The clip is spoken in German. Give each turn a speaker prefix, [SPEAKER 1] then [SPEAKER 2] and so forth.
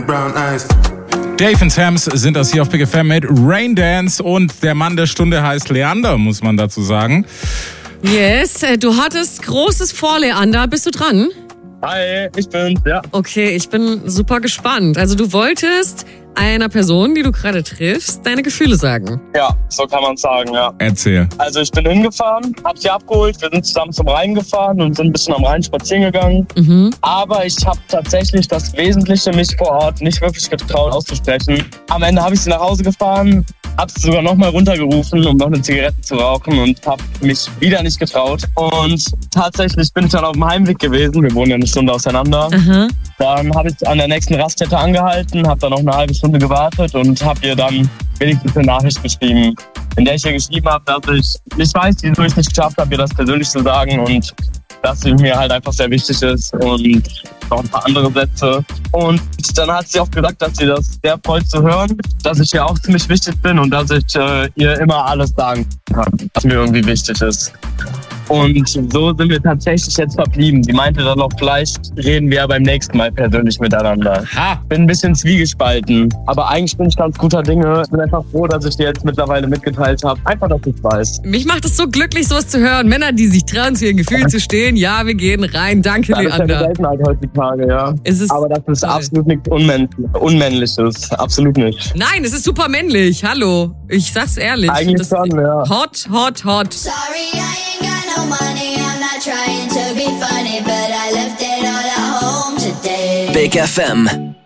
[SPEAKER 1] brown eyes.
[SPEAKER 2] Dave und Sams sind das hier auf Big FM mit Rain Dance und der Mann der Stunde heißt Leander, muss man dazu sagen.
[SPEAKER 3] Yes, du hattest Großes vor, Leander. Bist du dran?
[SPEAKER 4] Hi, ich bin's, ja.
[SPEAKER 3] Okay, ich bin super gespannt. Also du wolltest einer Person, die du gerade triffst, deine Gefühle sagen.
[SPEAKER 4] Ja, so kann man sagen, ja.
[SPEAKER 2] Erzähl.
[SPEAKER 4] Also ich bin hingefahren, hab sie abgeholt, wir sind zusammen zum Rhein gefahren und sind ein bisschen am Rhein spazieren gegangen. Aber ich habe tatsächlich das Wesentliche mich vor Ort nicht wirklich getraut auszusprechen. Am Ende habe ich sie nach Hause gefahren, hab sie sogar nochmal runtergerufen, um noch eine Zigarette zu rauchen und hab mich wieder nicht getraut. Und tatsächlich bin ich dann auf dem Heimweg gewesen, wir wohnen ja eine Stunde auseinander. Dann habe ich an der nächsten Raststätte angehalten, habe dann noch eine halbe Stunde gewartet und habe ihr dann wenigstens eine Nachricht geschrieben, in der ich ihr geschrieben habe, dass ich nicht weiß, wieso ich nicht geschafft habe, ihr das persönlich zu sagen und dass sie mir halt einfach sehr wichtig ist und noch ein paar andere Sätze. Und dann hat sie auch gesagt, dass sie das sehr freut zu hören, dass ich ihr auch ziemlich wichtig bin und dass ich ihr immer alles sagen kann, was mir irgendwie wichtig ist. Und so sind wir tatsächlich jetzt verblieben. Sie meinte dann noch, vielleicht reden wir ja beim nächsten Mal persönlich miteinander. Bin ein bisschen zwiegespalten, aber eigentlich bin ich ganz guter Dinge. Ich bin einfach froh, dass ich dir jetzt mittlerweile mitgeteilt habe. Einfach, dass ich weiß.
[SPEAKER 3] Mich macht es so glücklich, sowas zu hören. Männer, die sich trauen, zu ihren Gefühlen zu stehen. Ja, wir gehen rein. Danke,
[SPEAKER 4] Ja, das ist ja eine
[SPEAKER 3] Leander.
[SPEAKER 4] Seltenheit heutzutage, ja.
[SPEAKER 3] Es
[SPEAKER 4] Aber das ist absolut nichts Unmännliches. Absolut nicht.
[SPEAKER 3] Nein, es ist super männlich. Hallo. Ich sag's ehrlich.
[SPEAKER 4] Eigentlich schon, ja.
[SPEAKER 3] Hot, hot, hot.
[SPEAKER 5] Sorry, I ain't got no money. I'm not trying to be funny, but I left it all at home today.
[SPEAKER 6] Big FM.